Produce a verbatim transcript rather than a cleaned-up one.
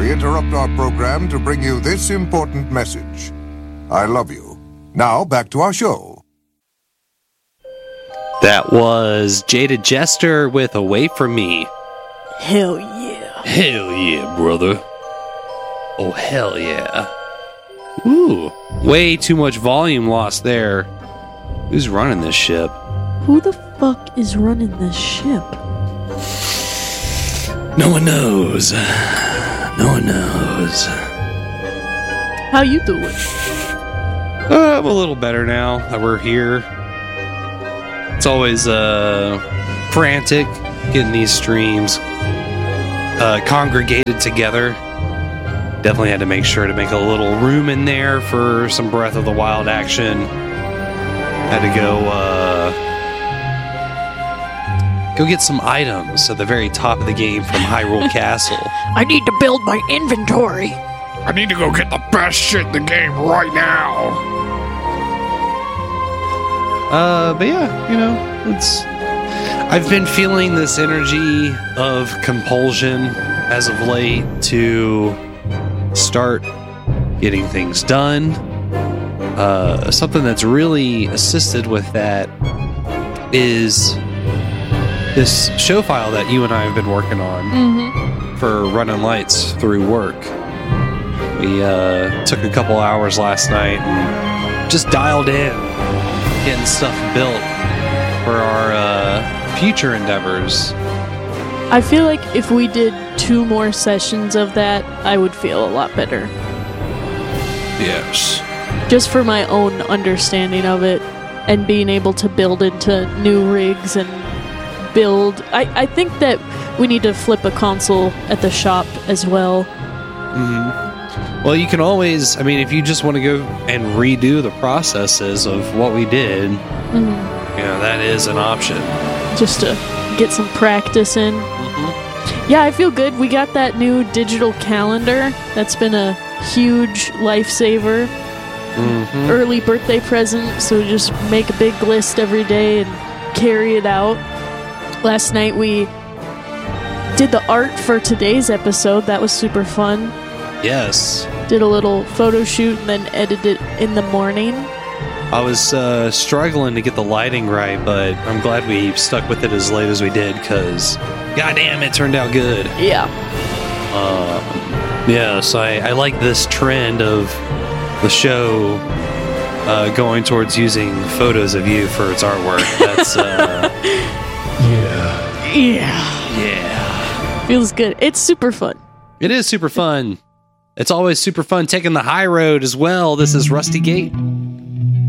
we interrupt our program to bring you this important message. I love you. Now, back to our show. That was Jaded Jester with Away From Me. Hell yeah. Hell yeah, brother. Oh, hell yeah. Ooh, way too much volume lost there. Who's running this ship? Who the fuck is running this ship? No one knows. No one knows. How you doing? Uh, I'm a little better now that we're here. It's always uh, frantic getting these streams uh, congregated together. Definitely had to make sure to make a little room in there for some Breath of the Wild action. Had to go uh, go get some items at the very top of the game from Hyrule Castle. I need to build my inventory. I need to go get the best shit in the game right now. Uh, but yeah, you know, it's. I've been feeling this energy of compulsion as of late to start getting things done. Uh, something that's really assisted with that is this show file that you and I have been working on Mm-hmm. for running lights through work. We uh, took a couple hours last night and just dialed in, getting stuff built for our uh, future endeavors. I feel like if we did two more sessions of that, I would feel a lot better. Yes. Just for my own understanding of it and being able to build into new rigs and build. I, I think that we need to flip a console at the shop as well. Mm-hmm. Well, you can always, I mean, if you just want to go and redo the processes of what we did, Mm-hmm. you know, that is an option. Just to get some practice in. Mm-hmm. Yeah, I feel good. We got that new digital calendar. That's been a huge lifesaver. Mm-hmm. Early birthday present, so just make a big list every day and carry it out. Last night we did the art for today's episode. That was super fun. Yes. Did a little photo shoot and then edited it in the morning. I was uh, struggling to get the lighting right, but I'm glad we stuck with it as late as we did, because goddamn, it turned out good. Yeah. Um, yeah, so I, I like this trend of the show uh, going towards using photos of you for its artwork. That's, uh... Yeah. Yeah. Yeah. Feels good. It's super fun. It is super fun. It's always super fun taking the high road as well. This is Rusty Gate.